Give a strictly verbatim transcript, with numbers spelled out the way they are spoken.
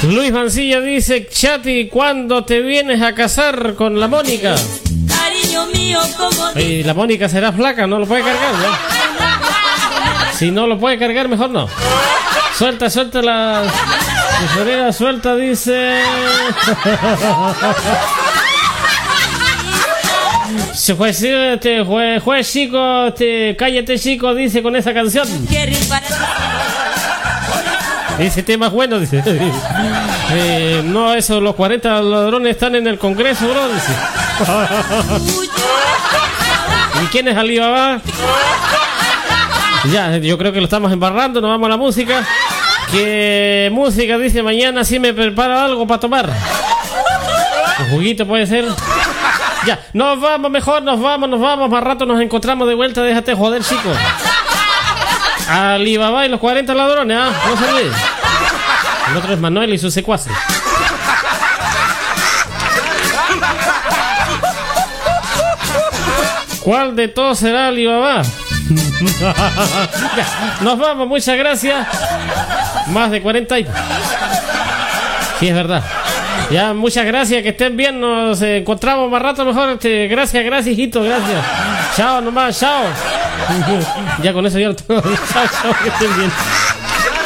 Luis Mancilla dice: Chati, ¿cuándo te vienes a casar con la Mónica? Cariño mío, como Y la Mónica será flaca, no lo puede cargar, ¿no? Si no lo puede cargar, mejor no. Suelta, suelta la... Tesorera, suelta, dice... Se fue, te fue, fue chico, te, cállate chico, dice con esa canción. Ese tema es bueno, dice. Eh, no, eso, los cuarenta ladrones están en el Congreso, bro, dice. ¿Y quién es Alibaba? Ya, yo creo que lo estamos embarrando, nos vamos a la música. ¿Qué música? Dice, mañana sí me prepara algo para tomar. Un juguito puede ser. Ya, nos vamos, mejor nos vamos, nos vamos. Más rato nos encontramos de vuelta, déjate joder, chicos. Alibaba y los cuarenta ladrones, ¿ah? ¿eh? No se olvide. El otro es Manuel y sus secuaces. ¿Cuál de todos será Alibaba? Ya, nos vamos, muchas gracias. Más de cuarenta y... Sí, es verdad. Ya, muchas gracias, que estén bien. Nos encontramos más rato mejor. Este, gracias, gracias, hijito, gracias. Chao nomás, chao. Ya con eso ya lo tengo. Chao, chao, que estén bien.